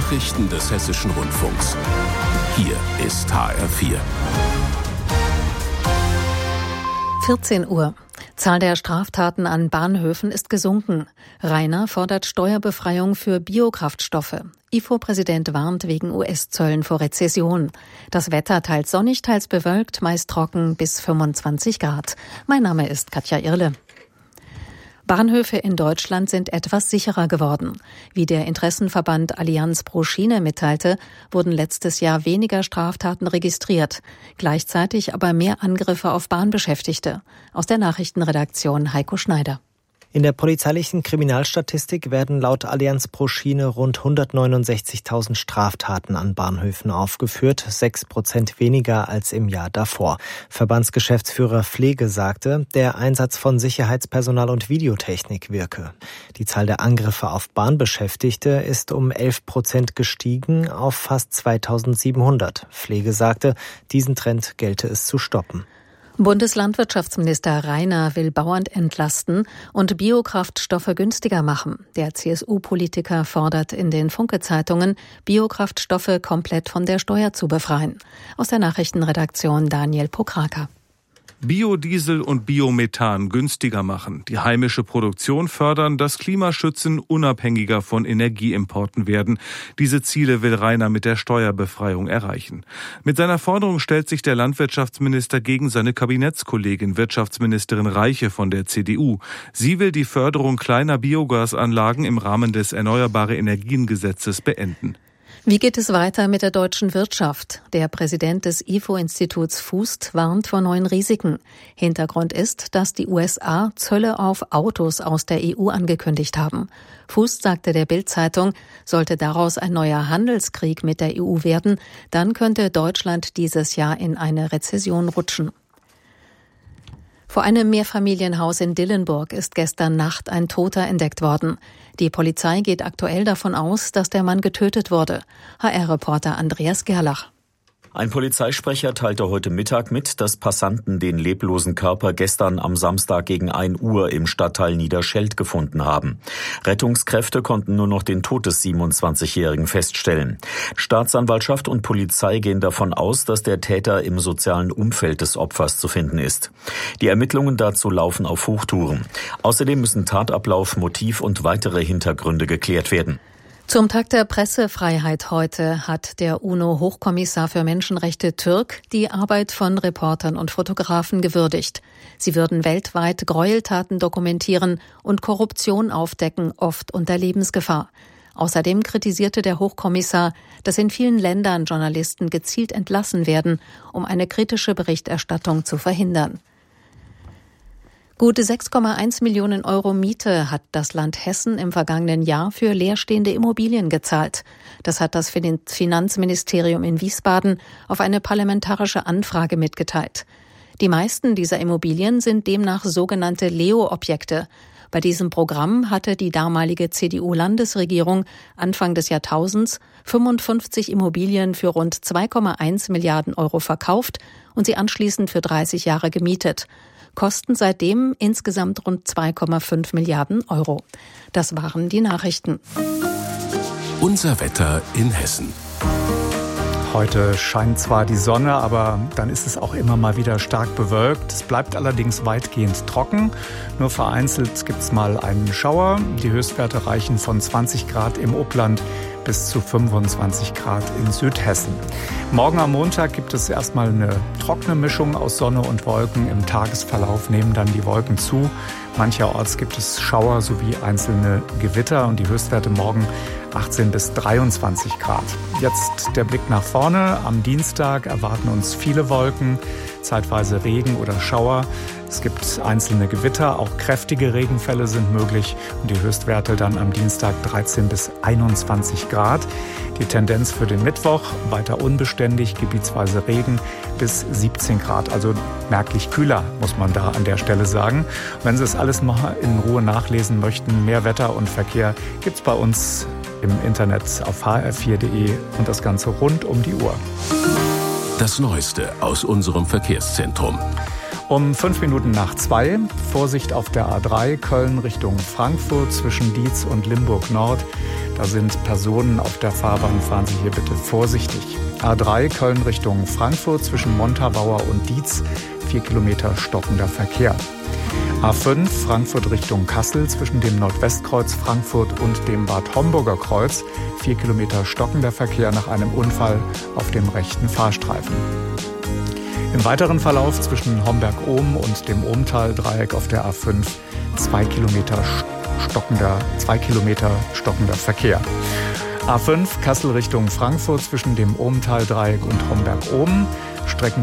Nachrichten des Hessischen Rundfunks. Hier ist HR4. 14 Uhr. Zahl der Straftaten an Bahnhöfen ist gesunken. Rainer fordert Steuerbefreiung für Biokraftstoffe. IFO-Präsident warnt wegen US-Zöllen vor Rezession. Das Wetter teils sonnig, teils bewölkt, meist trocken bis 25 Grad. Mein Name ist Katja Irle. Bahnhöfe in Deutschland sind etwas sicherer geworden. Wie der Interessenverband Allianz pro Schiene mitteilte, wurden letztes Jahr weniger Straftaten registriert. Gleichzeitig aber mehr Angriffe auf Bahnbeschäftigte. Aus der Nachrichtenredaktion Heiko Schneider. In der polizeilichen Kriminalstatistik werden laut Allianz pro Schiene rund 169.000 Straftaten an Bahnhöfen aufgeführt, 6% weniger als im Jahr davor. Verbandsgeschäftsführer Pflege sagte, der Einsatz von Sicherheitspersonal und Videotechnik wirke. Die Zahl der Angriffe auf Bahnbeschäftigte ist um 11% gestiegen auf fast 2.700. Pflege sagte, diesen Trend gelte es zu stoppen. Bundeslandwirtschaftsminister Rainer will Bauern entlasten und Biokraftstoffe günstiger machen. Der CSU-Politiker fordert in den Funke-Zeitungen, Biokraftstoffe komplett von der Steuer zu befreien. Aus der Nachrichtenredaktion Daniel Pokraka. Biodiesel und Biomethan günstiger machen, die heimische Produktion fördern, das Klima schützen, unabhängiger von Energieimporten werden. Diese Ziele will Rainer mit der Steuerbefreiung erreichen. Mit seiner Forderung stellt sich der Landwirtschaftsminister gegen seine Kabinettskollegin Wirtschaftsministerin Reiche von der CDU. Sie will die Förderung kleiner Biogasanlagen im Rahmen des Erneuerbare-Energien-Gesetzes beenden. Wie geht es weiter mit der deutschen Wirtschaft? Der Präsident des IFO-Instituts Fußt warnt vor neuen Risiken. Hintergrund ist, dass die USA Zölle auf Autos aus der EU angekündigt haben. Fußt sagte der Bild-Zeitung, sollte daraus ein neuer Handelskrieg mit der EU werden, dann könnte Deutschland dieses Jahr in eine Rezession rutschen. Vor einem Mehrfamilienhaus in Dillenburg ist gestern Nacht ein Toter entdeckt worden. Die Polizei geht aktuell davon aus, dass der Mann getötet wurde. HR-Reporter Andreas Gerlach. Ein Polizeisprecher teilte heute Mittag mit, dass Passanten den leblosen Körper gestern am Samstag gegen 1 Uhr im Stadtteil Niederscheld gefunden haben. Rettungskräfte konnten nur noch den Tod des 27-Jährigen feststellen. Staatsanwaltschaft und Polizei gehen davon aus, dass der Täter im sozialen Umfeld des Opfers zu finden ist. Die Ermittlungen dazu laufen auf Hochtouren. Außerdem müssen Tatablauf, Motiv und weitere Hintergründe geklärt werden. Zum Tag der Pressefreiheit heute hat der UNO-Hochkommissar für Menschenrechte Türk die Arbeit von Reportern und Fotografen gewürdigt. Sie würden weltweit Gräueltaten dokumentieren und Korruption aufdecken, oft unter Lebensgefahr. Außerdem kritisierte der Hochkommissar, dass in vielen Ländern Journalisten gezielt entlassen werden, um eine kritische Berichterstattung zu verhindern. Gute 6,1 Millionen Euro Miete hat das Land Hessen im vergangenen Jahr für leerstehende Immobilien gezahlt. Das hat das Finanzministerium in Wiesbaden auf eine parlamentarische Anfrage mitgeteilt. Die meisten dieser Immobilien sind demnach sogenannte Leo-Objekte. Bei diesem Programm hatte die damalige CDU-Landesregierung Anfang des Jahrtausends 55 Immobilien für rund 2,1 Milliarden Euro verkauft und sie anschließend für 30 Jahre gemietet. Kosten seitdem insgesamt rund 2,5 Milliarden Euro. Das waren die Nachrichten. Unser Wetter in Hessen. Heute scheint zwar die Sonne, aber dann ist es auch immer mal wieder stark bewölkt. Es bleibt allerdings weitgehend trocken. Nur vereinzelt gibt es mal einen Schauer. Die Höchstwerte reichen von 20 Grad im Upland bis zu 25 Grad in Südhessen. Morgen am Montag gibt es erstmal eine trockene Mischung aus Sonne und Wolken. Im Tagesverlauf nehmen dann die Wolken zu. Mancherorts gibt es Schauer sowie einzelne Gewitter und die Höchstwerte morgen 18 bis 23 Grad. Jetzt der Blick nach vorne. Am Dienstag erwarten uns viele Wolken, zeitweise Regen oder Schauer. Es gibt einzelne Gewitter, auch kräftige Regenfälle sind möglich und die Höchstwerte dann am Dienstag 13 bis 21 Grad. Die Tendenz für den Mittwoch weiter unbeständig, gebietsweise Regen bis 17 Grad, also merklich kühler, muss man da an der Stelle sagen. Und wenn Sie es alles mal in Ruhe nachlesen möchten, mehr Wetter und Verkehr gibt's bei uns im Internet auf hr4.de und das Ganze rund um die Uhr. Das Neueste aus unserem Verkehrszentrum. Um 5 Minuten nach 2, Vorsicht auf der A3 Köln Richtung Frankfurt zwischen Dietz und Limburg Nord. Da sind Personen auf der Fahrbahn, fahren Sie hier bitte vorsichtig. A3 Köln Richtung Frankfurt zwischen Montabaur und Dietz, 4 Kilometer stockender Verkehr. A5 Frankfurt Richtung Kassel zwischen dem Nordwestkreuz Frankfurt und dem Bad Homburger Kreuz, 4 Kilometer stockender Verkehr nach einem Unfall auf dem rechten Fahrstreifen. Im weiteren Verlauf zwischen Homberg-Ohm und dem Ohmtal-Dreieck auf der A5 2 Kilometer stockender Verkehr. A5 Kassel Richtung Frankfurt zwischen dem Ohmtal-Dreieck und Homberg-Ohm.